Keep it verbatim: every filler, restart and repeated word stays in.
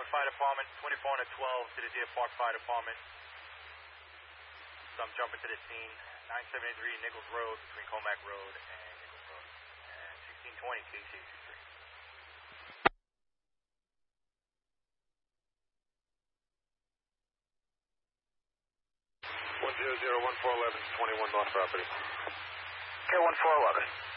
Broward Fire Department, twenty-four and twelve to the Deer Park Fire Department. Some jumping to the scene, nine seventy-three Nichols Road, between Comac Road and Nichols Road, and sixteen twenty K C eighty-three. one zero zero one four eleven, twenty-one North property. Okay, one four eleven.